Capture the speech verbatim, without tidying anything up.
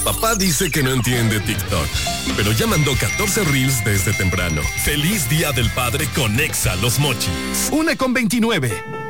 Papá dice que no entiende TikTok, pero ya mandó catorce reels desde temprano. ¡Feliz Día del Padre con Exa Los Mochis! Una con veintinueve.